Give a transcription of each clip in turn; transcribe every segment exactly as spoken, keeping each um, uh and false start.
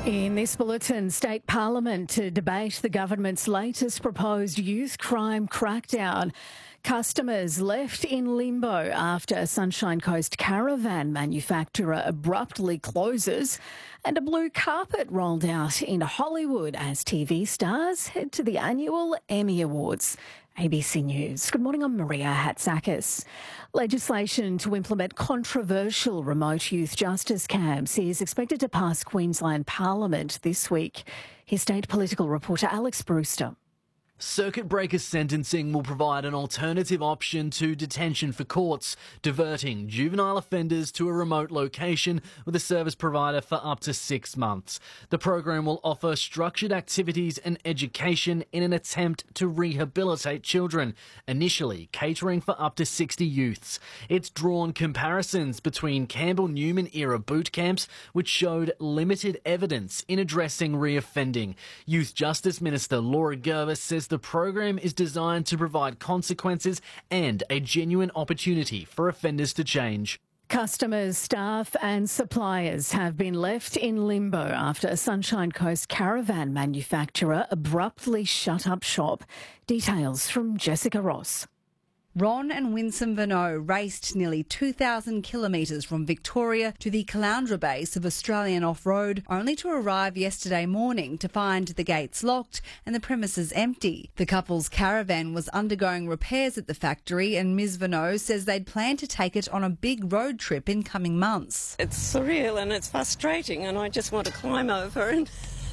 In this bulletin, State Parliament to debate the government's latest proposed youth crime crackdown. Customers left in limbo after a Sunshine Coast caravan manufacturer abruptly closes, and a blue carpet rolled out in Hollywood as T V stars head to the annual Emmy Awards. A B C News. Good morning, I'm Maria Hatzakis. Legislation to implement controversial remote youth justice camps is expected to pass Queensland Parliament this week. Here's state political reporter Alex Brewster. Circuit breaker sentencing will provide an alternative option to detention for courts, diverting juvenile offenders to a remote location with a service provider for up to six months. The program will offer structured activities and education in an attempt to rehabilitate children, initially catering for up to sixty youths. It's drawn comparisons between Campbell Newman era boot camps, which showed limited evidence in addressing reoffending. Youth Justice Minister Laura Gervis says the program is designed to provide consequences and a genuine opportunity for offenders to change. Customers, staff and suppliers have been left in limbo after a Sunshine Coast caravan manufacturer abruptly shut up shop. Details from Jessica Ross. Ron and Winsome Vano raced nearly two thousand kilometres from Victoria to the Caloundra base of Australian Off-Road, only to arrive yesterday morning to find the gates locked and the premises empty. The couple's caravan was undergoing repairs at the factory, and Miz Vano says they'd planned to take it on a big road trip in coming months. It's surreal and it's frustrating, and I just want to climb over and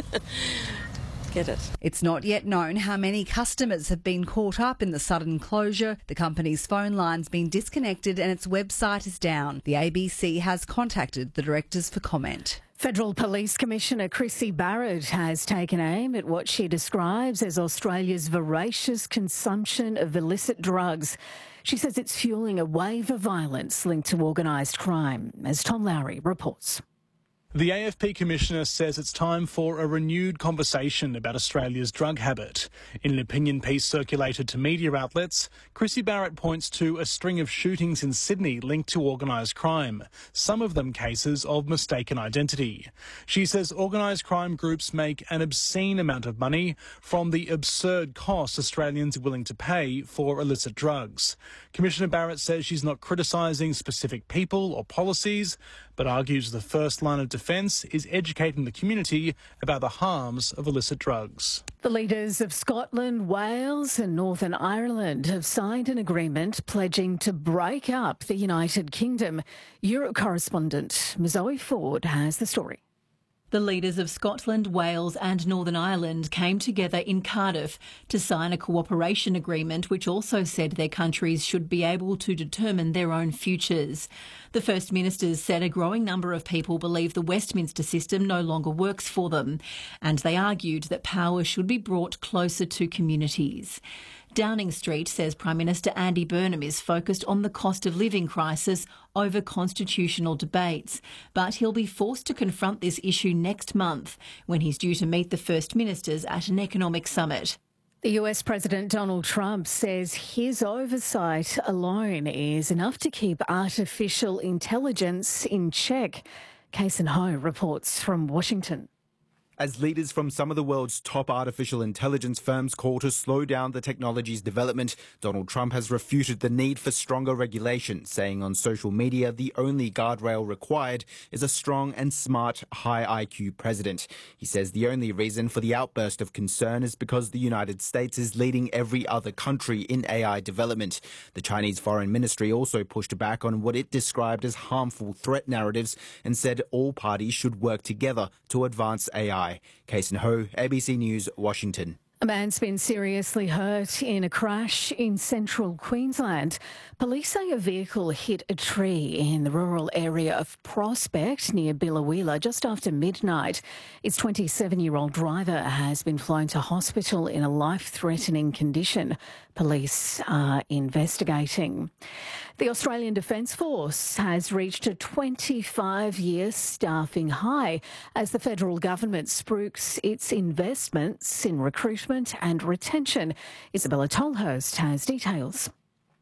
get it. It's not yet known how many customers have been caught up in the sudden closure. The company's phone line's been disconnected and its website is down. The A B C has contacted the directors for comment. Federal Police Commissioner Chrissy Barrett has taken aim at what she describes as Australia's voracious consumption of illicit drugs. She says it's fueling a wave of violence linked to organised crime, as Tom Lowry reports. The A F P Commissioner says it's time for a renewed conversation about Australia's drug habit. In an opinion piece circulated to media outlets, Chrissy Barrett points to a string of shootings in Sydney linked to organised crime, some of them cases of mistaken identity. She says organised crime groups make an obscene amount of money from the absurd costs Australians are willing to pay for illicit drugs. Commissioner Barrett says she's not criticising specific people or policies, but argues the first line of defence is educating the community about the harms of illicit drugs. The leaders of Scotland, Wales and Northern Ireland have signed an agreement pledging to break up the United Kingdom. Europe correspondent Zoe Ford has the story. The leaders of Scotland, Wales and Northern Ireland came together in Cardiff to sign a cooperation agreement which also said their countries should be able to determine their own futures. The First Ministers said a growing number of people believe the Westminster system no longer works for them, and they argued that power should be brought closer to communities. Downing Street says Prime Minister Andy Burnham is focused on the cost of living crisis over constitutional debates, but he'll be forced to confront this issue next month when he's due to meet the First Ministers at an economic summit. The U S President Donald Trump says his oversight alone is enough to keep artificial intelligence in check. Kason Ho reports from Washington. As leaders from some of the world's top artificial intelligence firms call to slow down the technology's development, Donald Trump has refuted the need for stronger regulation, saying on social media the only guardrail required is a strong and smart, high I Q president. He says the only reason for the outburst of concern is because the United States is leading every other country in A I development. The Chinese Foreign Ministry also pushed back on what it described as harmful threat narratives and said all parties should work together to advance A I. Kason Ho, A B C News, Washington. A man's been seriously hurt in a crash in central Queensland. Police say a vehicle hit a tree in the rural area of Prospect near Biloela just after midnight. Its twenty-seven-year-old driver has been flown to hospital in a life-threatening condition. Police are investigating. The Australian Defence Force has reached a twenty-five-year staffing high as the federal government spruiks its investments in recruitment and retention. Isabella Tolhurst has details.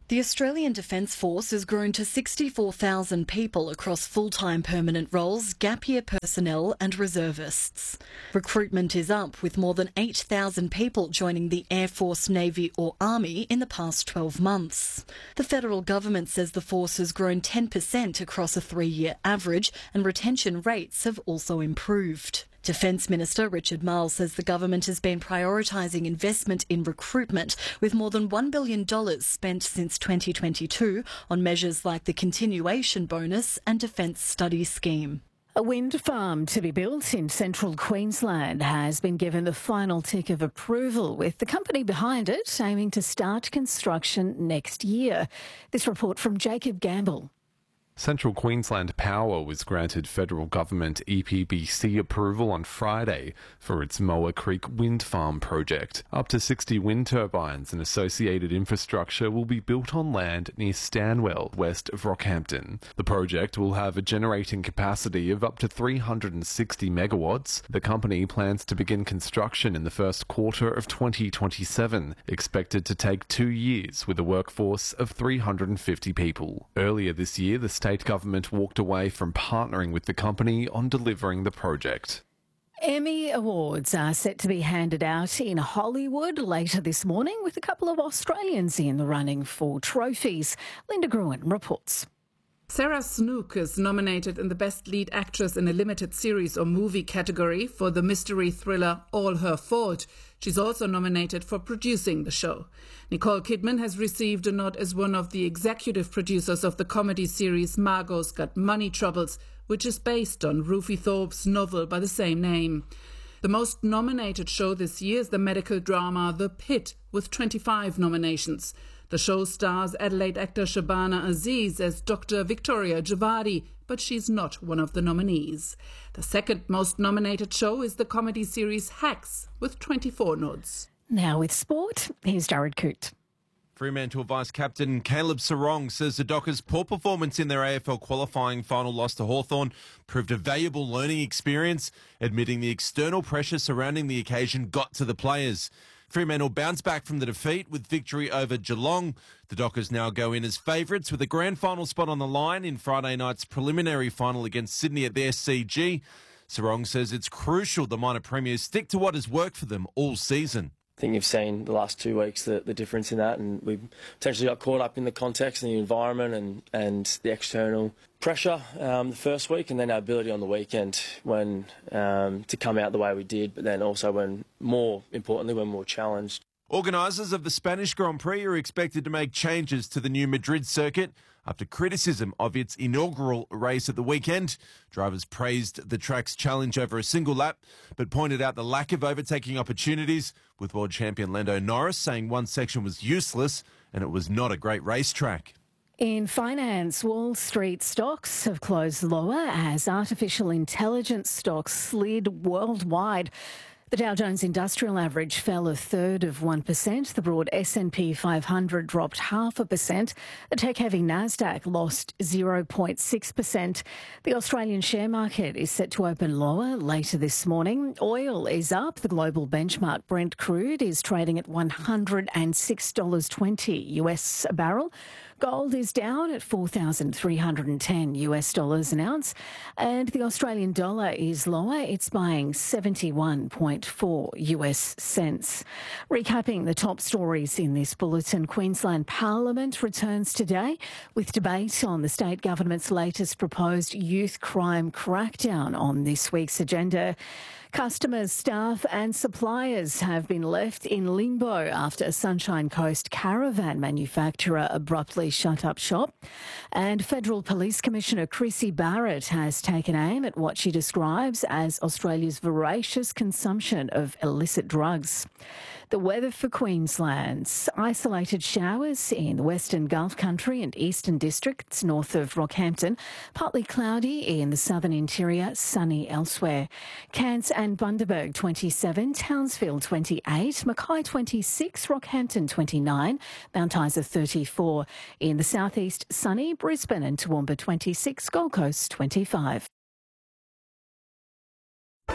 The Australian Defence Force has grown to sixty-four thousand people across full-time permanent roles, gap year personnel and reservists. Recruitment is up, with more than eight thousand people joining the Air Force, Navy or Army in the past twelve months. The federal government says the force has grown ten percent across a three-year average, and retention rates have also improved. Defence Minister Richard Marles says the government has been prioritising investment in recruitment, with more than one billion dollars spent since twenty twenty-two on measures like the continuation bonus and Defence Study Scheme. A wind farm to be built in central Queensland has been given the final tick of approval, with the company behind it aiming to start construction next year. This report from Jacob Gamble. Central Queensland Power was granted federal government E P B C approval on Friday for its Moa Creek wind farm project. Up to sixty wind turbines and associated infrastructure will be built on land near Stanwell, west of Rockhampton. The project will have a generating capacity of up to three hundred sixty megawatts. The company plans to begin construction in the first quarter of twenty twenty-seven, expected to take two years with a workforce of three hundred fifty people. Earlier this year, the state government walked away from partnering with the company on delivering the project. Emmy Awards are set to be handed out in Hollywood later this morning, with a couple of Australians in the running for trophies. Linda Gruen reports. Sarah Snook is nominated in the Best Lead Actress in a Limited Series or Movie category for the mystery thriller All Her Fault. She's also nominated for producing the show. Nicole Kidman has received a nod as one of the executive producers of the comedy series Margot's Got Money Troubles, which is based on Rufi Thorpe's novel by the same name. The most nominated show this year is the medical drama The Pit, with twenty-five nominations. The show stars Adelaide actor Shabana Aziz as Doctor Victoria Javadi, but she's not one of the nominees. The second most nominated show is the comedy series Hacks, with twenty-four nods. Now with sport, here's Jared Coote. Fremantle Vice-Captain Caleb Serong says the Dockers' poor performance in their A F L qualifying final loss to Hawthorn proved a valuable learning experience, admitting the external pressure surrounding the occasion got to the players. Fremantle bounced back from the defeat with victory over Geelong. The Dockers now go in as favourites with a grand final spot on the line in Friday night's preliminary final against Sydney at the S C G. Serong says it's crucial the minor premiers stick to what has worked for them all season. I think you've seen the last two weeks the, the difference in that, and we potentially got caught up in the context and the environment and, and the external pressure um, the first week, and then our ability on the weekend when um, to come out the way we did, but then also when, more importantly, when we were challenged. Organisers of the Spanish Grand Prix are expected to make changes to the new Madrid circuit after criticism of its inaugural race at the weekend. Drivers praised the track's challenge over a single lap, but pointed out the lack of overtaking opportunities, with world champion Lando Norris saying one section was useless and it was not a great racetrack. In finance, Wall Street stocks have closed lower as artificial intelligence stocks slid worldwide. The Dow Jones Industrial Average fell a third of one percent. The broad S and P five hundred dropped half a percent. The tech-heavy Nasdaq lost zero point six percent. The Australian share market is set to open lower later this morning. Oil is up. The global benchmark Brent crude is trading at one hundred six dollars twenty U S a barrel. Gold is down at four thousand three hundred ten U S dollars an ounce, and the Australian dollar is lower. It's buying seventy-one point four U S cents. Recapping the top stories in this bulletin, Queensland Parliament returns today with debate on the state government's latest proposed youth crime crackdown on this week's agenda. Customers, staff and suppliers have been left in limbo after a Sunshine Coast caravan manufacturer abruptly shut up shop. And Federal Police Commissioner Chrissy Barrett has taken aim at what she describes as Australia's voracious consumption of illicit drugs. The weather for Queensland: isolated showers in the Western Gulf Country and Eastern Districts north of Rockhampton. Partly cloudy in the southern interior, sunny elsewhere. Cairns and Bundaberg twenty-seven, Townsville twenty-eight, Mackay twenty-six, Rockhampton twenty-nine, Mount Isa thirty-four. In the southeast, sunny, Brisbane and Toowoomba twenty-six, Gold Coast twenty-five.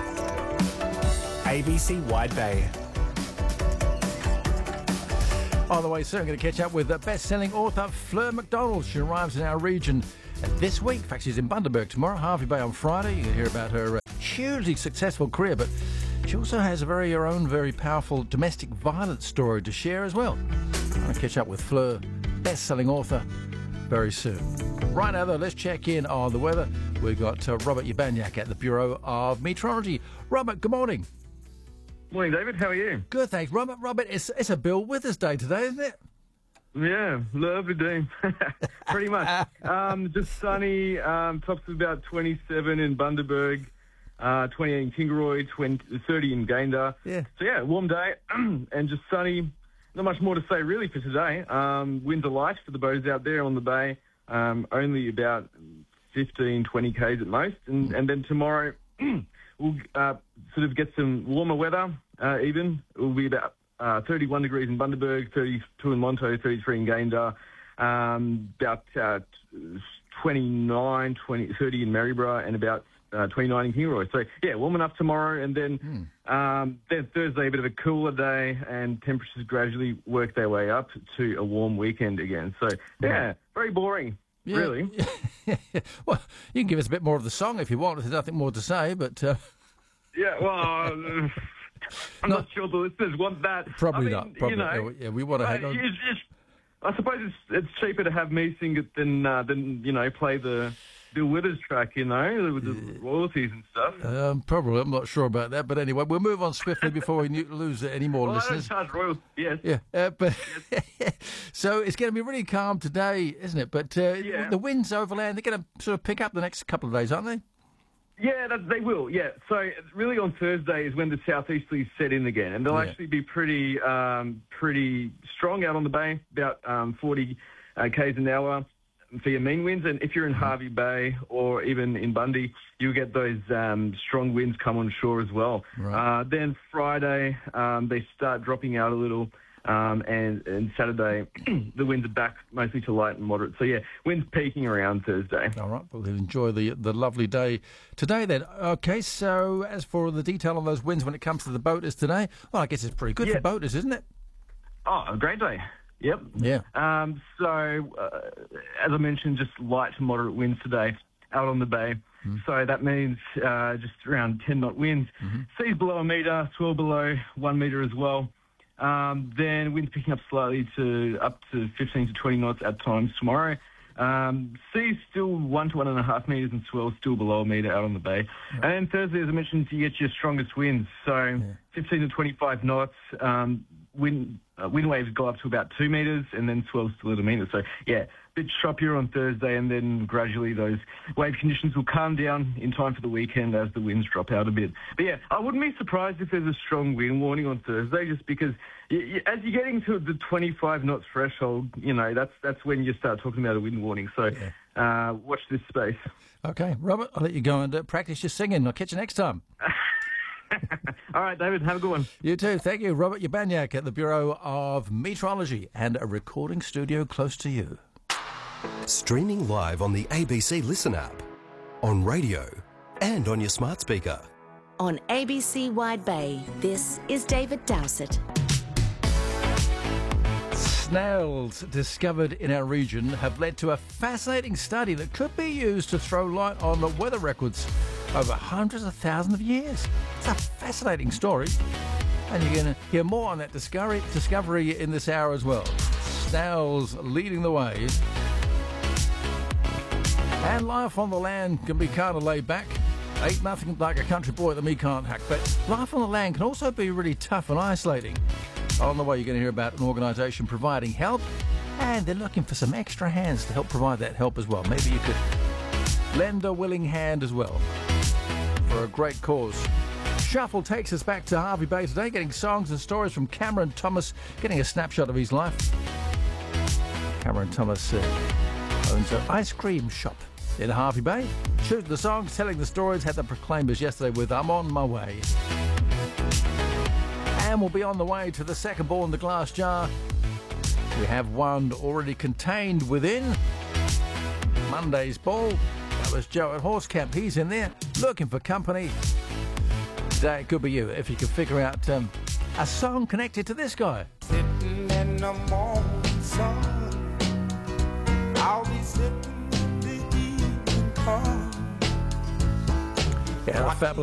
A B C Wide Bay. On the way soon, I'm going to catch up with the best-selling author Fleur McDonald. She arrives in our region this week. In fact, she's in Bundaberg tomorrow, Hervey Bay on Friday. You can hear about her uh, hugely successful career, but she also has a very her own very powerful domestic violence story to share as well. I'm going to catch up with Fleur, best-selling author, very soon. Right now, though, let's check in on the weather. We've got uh, Robert Urbaniak at the Bureau of Meteorology. Robert, good morning. Morning, David. How are you? Good, thanks. Robert, Robert, it's, it's a Bill Withers Day today, isn't it? Yeah, lovely day. Pretty much. um, just sunny, um, tops of about twenty-seven in Bundaberg, uh, twenty-eight in Kingaroy, twenty, thirty in Gayndah. Yeah. So, yeah, warm day and just sunny. Not much more to say, really, for today. Um, winds are light for the boats out there on the bay, um, only about fifteen, twenty kays at most. And, and then tomorrow we'll uh, sort of get some warmer weather, uh, even. It will be about uh, thirty-one degrees in Bundaberg, thirty-two in Monto, thirty-three in Gayndah, um, about uh, twenty-nine, twenty, thirty in Maryborough, and about uh, twenty-nine in Kingaroy. So, yeah, warm enough tomorrow. And then, mm. um, then Thursday, a bit of a cooler day, and temperatures gradually work their way up to a warm weekend again. So, yeah, very boring. Yeah. Really? Well, you can give us a bit more of the song if you want. There's nothing more to say, but... Uh... Yeah, well, uh, I'm not, not sure the listeners want that. Probably I mean, not. Probably. You know, yeah, we want to uh, hang on. It's, it's, I suppose it's, it's cheaper to have me sing it than, uh, than you know, play the Bill Withers track, you know, with the royalties and stuff. Um, probably. I'm not sure about that. But anyway, we'll move on swiftly before we lose any more well, listeners. I don't charge royalties, yes. Yeah, uh, but so it's going to be really calm today, isn't it? But uh, yeah. the winds overland, they're going to sort of pick up the next couple of days, aren't they? Yeah, that, they will, yeah. So really on Thursday is when the southeasterlies set in again, and they'll yeah. actually be pretty um, pretty strong out on the bay, about um, forty uh, kays an hour for your mean winds. And if you're in Hervey Bay or even in Bundy, you'll get those um, strong winds come on shore as well. Right. Uh, then Friday, um, they start dropping out a little. Um, and, and Saturday, the winds are back mostly to light and moderate. So, yeah, winds peaking around Thursday. All right, well, enjoy the the lovely day today then. Okay, so as for the detail on those winds when it comes to the boaters today, well, I guess it's pretty good yeah. for boaters, isn't it? Oh, a great day. Yep. Yeah. Um, so, uh, as I mentioned, just light to moderate winds today out on the bay. Mm. So that means uh, just around ten knot winds. Mm-hmm. Seas below a metre, swell below one metre as well. Um, then winds picking up slightly to up to fifteen to twenty knots at times tomorrow. Um, seas still one to one and a half metres and swell still below a metre out on the bay. Yeah. And then Thursday, as I mentioned, you get your strongest winds. So yeah. fifteen to twenty-five knots. Um, wind uh, wind waves go up to about two metres and then swells to a little metre. So, yeah, a bit choppier on Thursday, and then gradually those wave conditions will calm down in time for the weekend as the winds drop out a bit. But, yeah, I wouldn't be surprised if there's a strong wind warning on Thursday, just because you, you, as you're getting to the twenty-five knots threshold, you know, that's that's when you start talking about a wind warning. So yeah. uh, watch this space. Okay, Robert, I'll let you go and uh, practice your singing. I'll catch you next time. All right, David, have a good one. You too. Thank you. Robert Urbaniak at the Bureau of Meteorology and a recording studio close to you. Streaming live on the A B C Listen app, on radio and on your smart speaker. On A B C Wide Bay, this is David Dowsett. Snails discovered in our region have led to a fascinating study that could be used to throw light on the weather records over hundreds of thousands of years. It's a fascinating story, and you're going to hear more on that discovery, discovery in this hour as well. Snails leading the way. And life on the land can be kind of laid back. Ain't nothing like a country boy that me can't hack, but life on the land can also be really tough and isolating. On the way, you're going to hear about an organisation providing help, and they're looking for some extra hands to help provide that help as well. Maybe you could lend a willing hand as well for a great cause. Shuffle takes us back to Hervey Bay today, getting songs and stories from Cameron Thomas, getting a snapshot of his life. Cameron Thomas uh, owns an ice cream shop in Hervey Bay. Choosing the songs, telling the stories, had the Proclaimers yesterday with I'm On My Way. And we'll be on the way to the second ball in the glass jar. We have one already contained within Monday's ball. That was Joe at Horse Camp. He's in there looking for company. Today it could be you if you can figure out um, a song connected to this guy. Sitting in the morning sun. I'll be sipping when the evening comes. Yeah, the fabulous